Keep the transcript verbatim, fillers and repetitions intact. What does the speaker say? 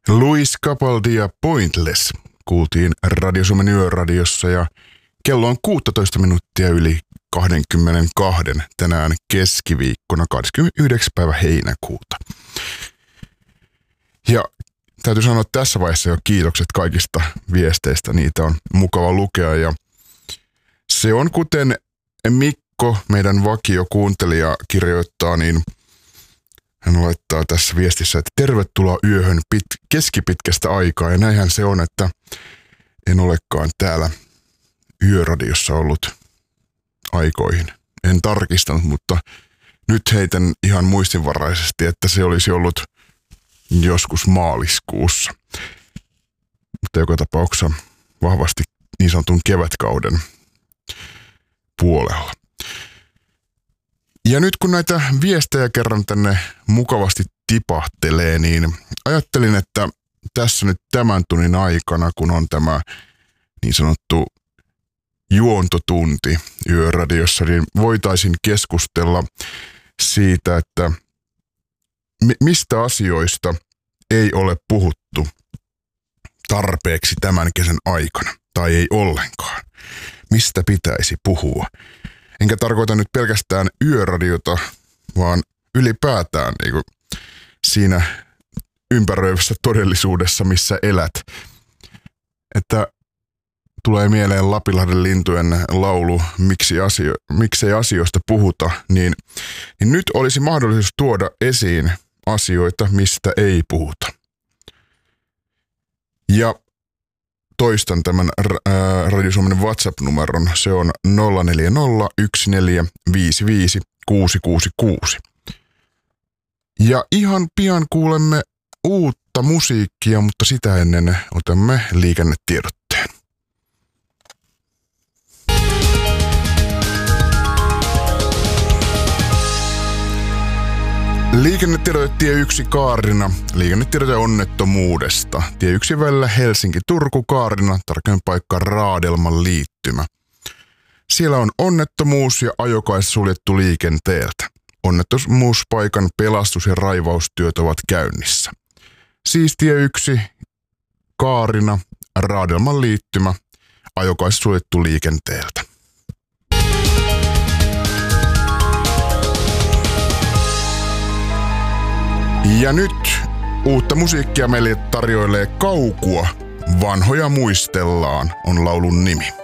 Luis Capaldi ja Pointless kuultiin Radio Suomen Yöradiossa ja kello on kuusitoista minuuttia yli kaksikymmentäkaksi tänään keskiviikkona kahdeskymmenesyhdeksäs päivä heinäkuuta. Ja täytyy sanoa tässä vaiheessa jo kiitokset kaikista viesteistä, niitä on mukava lukea ja se on kuten Mikko, meidän vakiokuuntelija, kirjoittaa, niin hän laittaa tässä viestissä, että tervetuloa yöhön pit, keskipitkästä aikaa. Ja näinhän se on, että en olekaan täällä yöradiossa ollut aikoihin. En tarkistanut, mutta nyt heitän ihan muistinvaraisesti, että se olisi ollut joskus maaliskuussa. Mutta joka tapauksessa vahvasti niin sanotun kevätkauden puolella. Ja nyt kun näitä viestejä kerran tänne mukavasti tipahtelee, niin ajattelin, että tässä nyt tämän tunnin aikana, kun on tämä niin sanottu juontotunti Yöradiossa, niin voitaisiin keskustella siitä, että mistä asioista ei ole puhuttu tarpeeksi tämän kesän aikana, tai ei ollenkaan. Mistä pitäisi puhua? Enkä tarkoita nyt pelkästään yöradiota, vaan ylipäätään niin kuin siinä ympäröivässä todellisuudessa, missä elät. Että tulee mieleen Lapinlahden lintujen laulu, miksi asio, miksei asioista puhuta, niin, niin nyt olisi mahdollisuus tuoda esiin asioita, mistä ei puhuta. Ja toistan tämän Radio Suomen WhatsApp-numeron. Se on nolla neljä nolla yksi neljä viisi viisi kuusi kuusi kuusi. Ja ihan pian kuulemme uutta musiikkia, mutta sitä ennen otamme liikennetiedotteen. Liikennetiedote tie yksi Kaarina. Liikennetiedote onnettomuudesta. tie yksi välillä Helsinki-Turku Kaarina, tarkemmin paikka Raadelman liittymä. Siellä on onnettomuus ja ajokaista suljettu liikenteeltä. Onnettomuuspaikan pelastus- ja raivaustyöt ovat käynnissä. Siis tie yksi Kaarina, Raadelman liittymä, ajokaista suljettu liikenteeltä. Ja nyt uutta musiikkia meille tarjoilee Kaukua. Vanhoja muistellaan on laulun nimi.